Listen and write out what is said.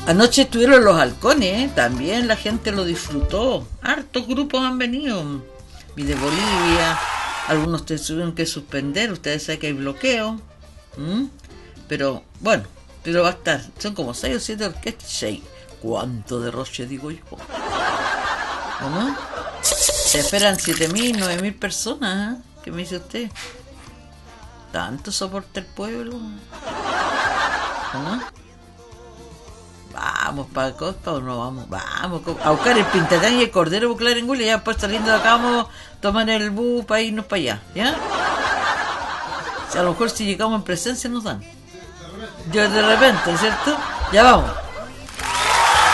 Anoche estuvieron los halcones, también la gente lo disfrutó. Hartos grupos han venido. Y de Bolivia, algunos tuvieron que suspender, ustedes saben que hay bloqueo. Pero bueno, pero va a estar. Son como 6 o 7 orquestas. 6. ¿Cuánto derroche digo yo? ¿O no? Se esperan 7.000, 9.000 personas, ¿eh? ¿Qué me dice usted? ¿Tanto soporta el pueblo? ¿O no? Vamos para Costa o no vamos. Vamos a buscar el Pintatán y el Cordero Buclar en Gula. Ya después saliendo de acá vamos a tomar el bus para irnos para allá. ¿Ya? O sea, a lo mejor si llegamos en presencia nos dan. Yo de repente, ¿cierto? Ya vamos.